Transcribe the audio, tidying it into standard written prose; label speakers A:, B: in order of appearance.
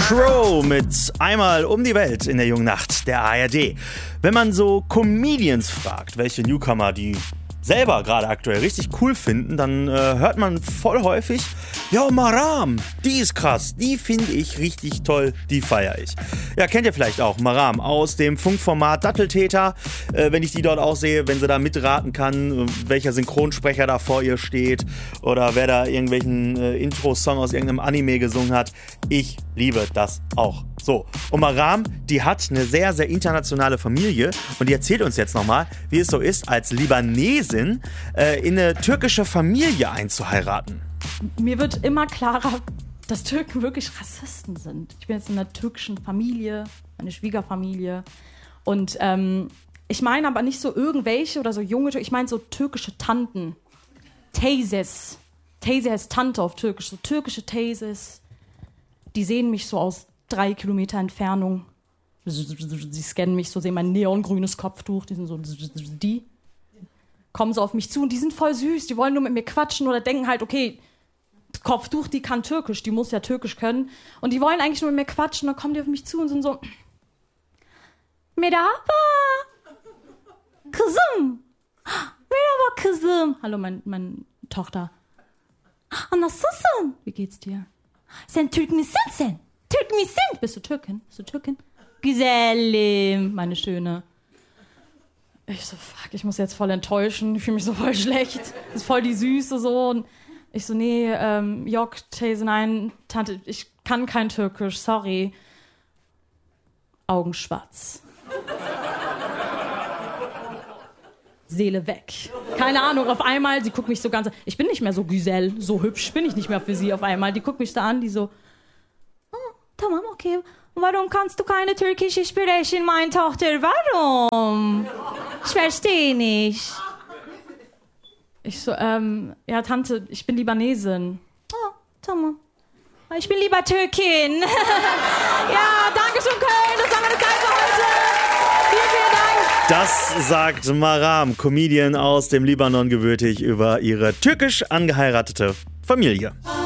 A: Crow mit Einmal um die Welt in der jungen Nacht der ARD. Wenn man so Comedians fragt, welche Newcomer die selber gerade aktuell richtig cool finden, dann hört man voll häufig, ja, Maram, die ist krass, die finde ich richtig toll, die feiere ich. Ja, kennt ihr vielleicht auch Maram aus dem Funkformat Datteltäter, wenn ich die dort auch sehe, wenn sie da mitraten kann, welcher Synchronsprecher da vor ihr steht oder wer da irgendwelchen Intro-Song aus irgendeinem Anime gesungen hat. Ich liebe das auch. So, und Maram, die hat eine sehr, sehr internationale Familie und die erzählt uns jetzt nochmal, wie es so ist, als Libanesin in eine türkische Familie einzuheiraten.
B: Mir wird immer klarer, dass Türken wirklich Rassisten sind. Ich bin jetzt in einer türkischen Familie, eine Schwiegerfamilie. Und ich meine aber nicht so irgendwelche oder so junge, ich meine so türkische Tanten. Teyzes. Teyze heißt Tante auf Türkisch. So türkische Teyzes. Die sehen mich so aus 3 Kilometer Entfernung. Sie scannen mich so, sehen mein neongrünes Kopftuch. Die sind so, die kommen so auf mich zu und die sind voll süß. Die wollen nur mit mir quatschen oder denken halt, okay, Kopftuch, die kann Türkisch, die muss ja Türkisch können. Und die wollen eigentlich nur mit mir quatschen. Dann kommen die auf mich zu und sind so, Merhaba, Kızım. Merhaba, Kızım. Hallo, meine Tochter. Nasılsın? Wie geht's dir? Sen Türk misin sen? Türk misin? Bist du Türkin? Bist du Türkin? Güzelim, meine Schöne. Ich so, fuck, ich muss jetzt voll enttäuschen. Ich fühle mich so voll schlecht. Das ist voll die Süße so. Und ich so, nee, Yok, Teyze, nein, Tante, ich kann kein Türkisch, sorry. Augen schwarz. Seele weg. Keine Ahnung, auf einmal, sie guckt mich so ganz... Ich bin nicht mehr so Güzel, so hübsch bin ich nicht mehr für sie auf einmal. Die guckt mich da an, die so... Oh, tamam, okay. Warum kannst du keine türkische sprechen, meine Tochter? Warum? Ich verstehe nicht. Ich so, ja, Tante, ich bin Libanesin. Oh, tamam. Ich bin lieber Türkin. Ja, danke schön, Köln. Das war meine Zeit für heute. Vielen Dank.
A: Das sagt Maram, Comedian aus dem Libanon, gebürtig, über ihre türkisch angeheiratete Familie.